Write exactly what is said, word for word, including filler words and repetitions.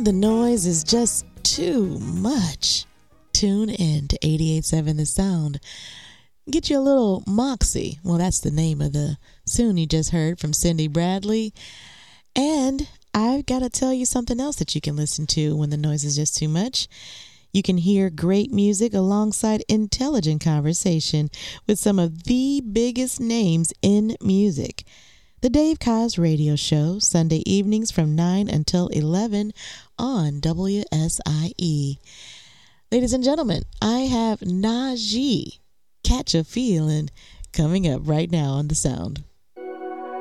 When the noise is just too much, tune in to eighty-eight point seven The Sound. Get you a little Moxie. Well, that's the name of the tune you just heard from Cindy Bradley. And I've got to tell you something else that you can listen to when the noise is just too much. You can hear great music alongside intelligent conversation with some of the biggest names in music. The Dave Koz Radio Show, Sunday evenings from nine until eleven on W S I E. Ladies and gentlemen, I have Najee, Catch a Feeling, coming up right now on The Sound.